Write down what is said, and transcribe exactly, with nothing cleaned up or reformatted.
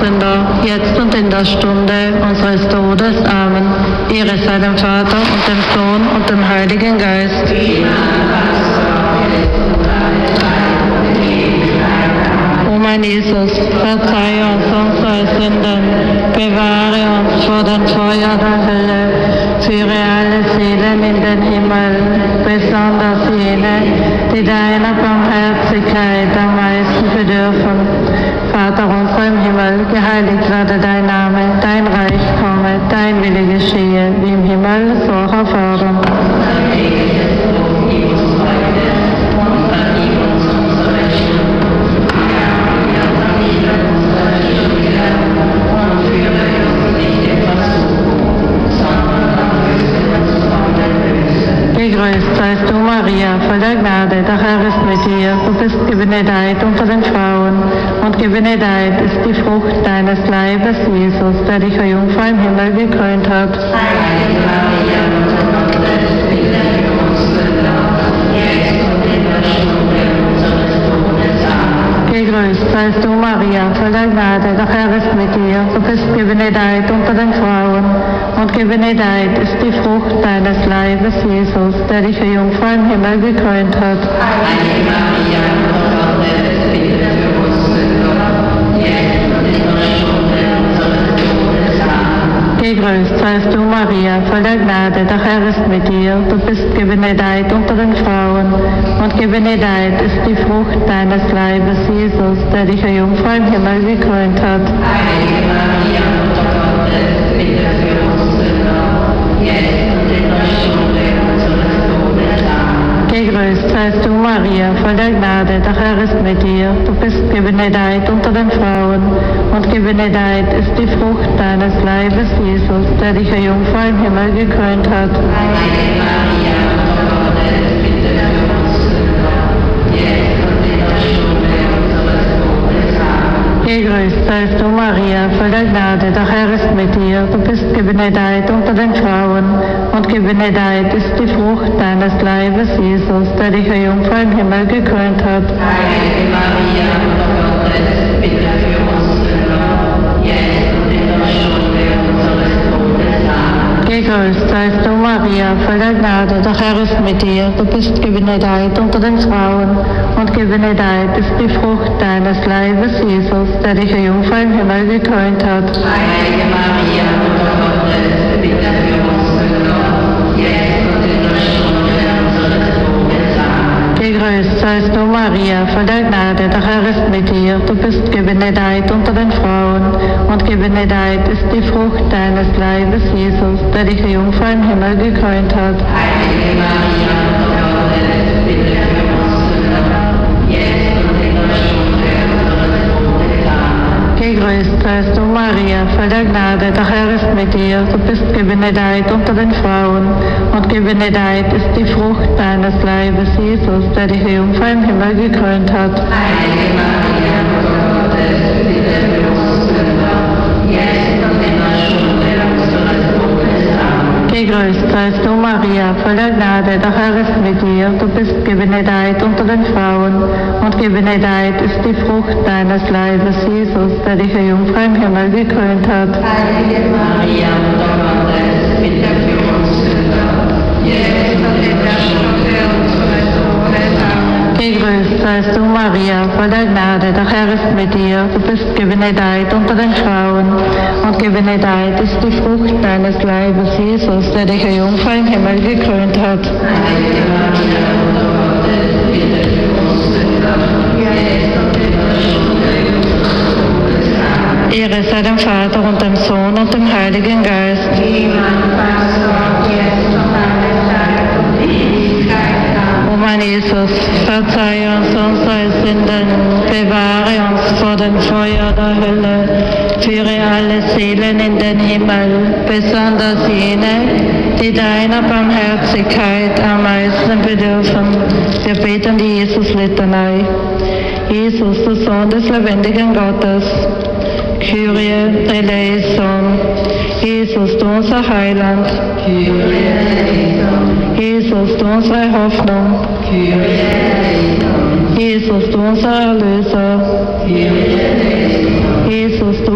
Sünder, jetzt und in der Stunde unseres Todes. Amen. Ehre sei dem Vater und dem Sohn und dem Heiligen Geist. O mein Jesus, verzeih uns unsere Sünden, bewahre uns vor dem Feuer der Hölle, führe alle Seelen in den Himmel, besonders jene, die deiner Barmherzigkeit am meisten bedürfen. Vater unser im Himmel, geheiligt werde dein Name, dein Reich komme, dein Wille geschehe, wie im Himmel, so auch auf Erden. Gegrüßt seist du, Maria, voll der Gnade, der Herr ist mit dir. Du bist gebenedeit unter den Frauen, und gebenedeit ist die Frucht deines Leibes, Jesus, der dich, o Jungfrau, im Himmel gekrönt hat. Heilige Maria, Mutter Gottes, bitte für uns Sünder, jetzt und in der Stunde unseres Todes. Amen. Gegrüßt seist du, Maria, voll der Gnade, der Herr ist mit dir. Du bist gebenedeit unter den Frauen, und gebenedeit ist die Frucht deines Leibes, Jesus, der dich, o Jungfrau, im Himmel gekrönt hat. Heilige Maria, Mutter Gottes, bitte für uns Sünder, jetzt und in der Stunde unseres Todes. Amen. Gegrüßt seist du, Maria, voll der Gnade, der Herr ist mit dir. Du bist gebenedeit unter den Frauen, und gebenedeit ist die Frucht deines Leibes, Jesus, der dich, o Jungfrau, im Himmel gekrönt hat. Heilige Maria, Mutter Gottes, bitte für uns Sünder, jetzt und in der Stunde unseres Todes. Amen. Gegrüßt seist du, Maria, voll der Gnade, der Herr ist mit dir. Du bist gebenedeit unter den Frauen, und gebenedeit ist die Frucht deines Leibes, Jesus, der dich, o Jungfrau, im Himmel gekrönt hat. Heilige Maria, Mutter Gottes, bitte für uns Sünder, jetzt und in der Stunde unseres Todes. Amen. Gegrüßt seist du, Maria, voll der Gnade, der Herr ist mit dir. Du bist gebenedeit unter den Frauen, und gebenedeit ist die Frucht deines Leibes, Jesus, der dich, o Jungfrau, im Himmel gekrönt hat. Heilige Maria, Mutter Gottes, bitte für uns Sünder, jetzt und in der Stunde unseres Todes. Amen. Gegrüßt seist du, Maria, voll der Gnade, der Herr ist mit dir. Du bist gebenedeit unter den Frauen, und gebenedeit ist die Frucht deines Leibes, Jesus, der dich, o Jungfrau, im Himmel gekrönt hat. Heilige Maria, Mutter Gottes, bitte für uns Sünder, jetzt und in der Stunde unseres Todes. Amen. Gegrüßt seist du, Maria, voll der Gnade, der Herr ist mit dir. Du bist gebenedeit unter den Frauen, und gebenedeit ist die Frucht deines Leibes, Jesus, der dich, o Jungfrau, im Himmel gekrönt hat. Heilige Maria, Mutter Gottes, bitte für uns Sünder, jetzt und in der Stunde unseres Todes. Amen. Gegrüßt seist du, Maria, voll der Gnade, der Herr ist mit dir. Du bist gebenedeit unter den Frauen, und gebenedeit ist die Frucht deines Leibes, Jesus, der dich, o Jungfrau, im Himmel gekrönt hat. Heilige Maria, Mutter Gottes, bitte für uns Sünder, jetzt und in der Stunde unseres Todes. Amen. Gegrüßt seist du, Maria, voll der Gnade, der Herr ist mit dir. Du bist gebenedeit unter den Frauen, und gebenedeit ist die Frucht deines Leibes, Jesus, der dich, o Jungfrau, im Himmel gekrönt hat. Heilige Maria, Mutter Gottes, bitte für uns Sünder, jetzt und in der Stunde unseres Todes. Amen. Gegrüßt seist du, Maria, voll der Gnade, der Herr ist mit dir. Du bist gebenedeit unter den Frauen, und gebenedeit ist die Frucht deines Leibes, Jesus, der dich, o Jungfrau, im Himmel gekrönt hat. Heilige Maria, Mutter Gottes, bitte für uns Sünder, jetzt und in der Stunde unseres Todes. Amen. Ehre sei dem Vater und dem Sohn und dem Heiligen Geist. Wie man fast jetzt und alle Zeit und Ewigkeit. Amen. O mein Jesus, verzeih uns unsere Sünden, bewahre uns vor dem Feuer der Hölle, führe alle Seelen in den Himmel, besonders jene, die deiner Barmherzigkeit am meisten bedürfen. Wir beten die Jesus-Litanei. Jesus, du Sohn des lebendigen Gottes, Kyrie eleison. Jesus, du unser Heiland. Kyrie eleison. Jesus, du unsere Hoffnung. Kyrie eleison. Jesus, du unser Erlöser. Kyrie eleison. Jesus, du